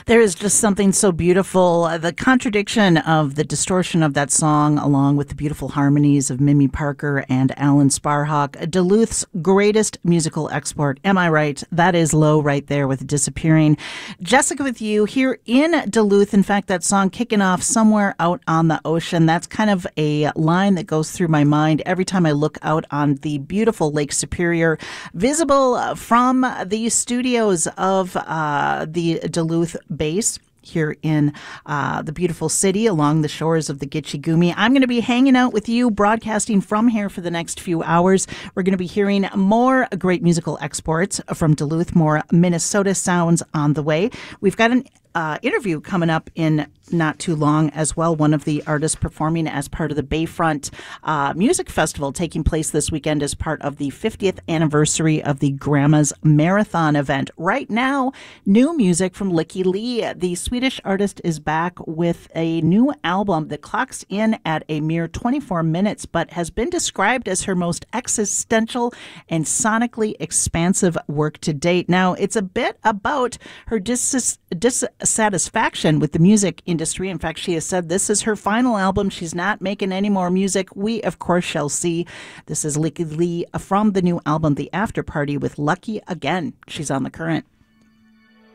There is just something so beautiful. The contradiction of the distortion of that song, along with the beautiful harmonies of Mimi Parker and Alan Sparhawk, Duluth's greatest musical export. Am I right? That is Low right there with Disappearing. Jessica with you here in Duluth. In fact, that song kicking off somewhere out on the ocean. That's kind of a line that goes through my mind every time I look out on the beautiful Lake Superior, visible from the studios of the Duluth base here in the beautiful city along the shores of the Gitche Gumee. I'm going to be hanging out with you, broadcasting from here for the next few hours. We're going to be hearing more great musical exports from Duluth, more Minnesota sounds on the way. We've got an interview coming up in not too long as well. One of the artists performing as part of the Bayfront Music Festival taking place this weekend as part of the 50th anniversary of the Grandma's Marathon event. Right now, new music from Lykke Li. The Swedish artist is back with a new album that clocks in at a mere 24 minutes, but has been described as her most existential and sonically expansive work to date. Now, it's a bit about her dissatisfaction with the music industry. In fact, she has said this is her final album. She's not making any more music. We, of course, shall see. This is Lykke Li from the new album, The After Party, with Lucky Again. She's on The Current.